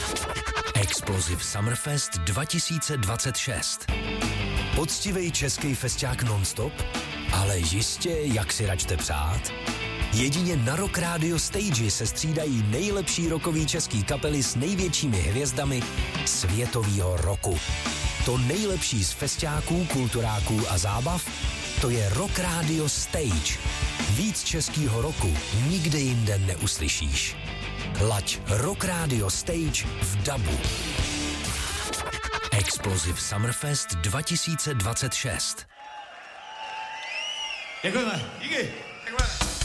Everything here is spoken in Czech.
Explosive Summerfest 2026. Poctivej český festiák non-stop, ale jistě, jak si račte přát. Jedině na Rock Radio Stage se střídají nejlepší rockový český kapely s největšími hvězdami světového roku. To nejlepší z festiáků, kulturáků a zábav, to je Rock Radio Stage. Víc českýho roku nikde jinde neuslyšíš. Laď Rock Radio Stage v dabu. Explosive Summerfest 2026. Děkujeme. Díky. Děkujeme.